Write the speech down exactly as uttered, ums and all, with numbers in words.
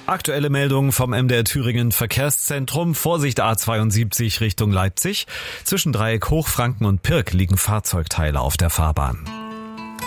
Aktuelle Meldungen vom M D R Thüringen Verkehrszentrum. Vorsicht A zweiundsiebzig Richtung Leipzig. Zwischen Dreieck Hochfranken und Pirk liegen Fahrzeugteile auf der Fahrbahn.